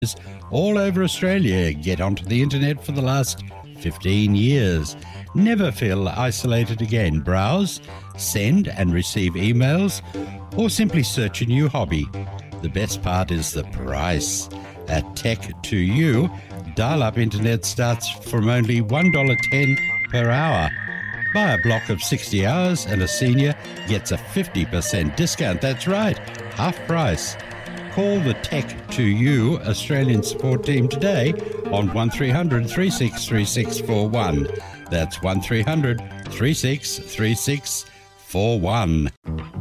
all over Australia get onto the internet for the last 15 years. Never feel isolated again. Browse, send and receive emails, or simply search a new hobby. The best part is the price. At Tech2U, dial-up internet starts from only $1.10 per hour. Buy a block of 60 hours and a senior gets a 50% discount. That's right, half price. Call the Tech2U Australian support team today on 1300 363641. That's 1300 363641.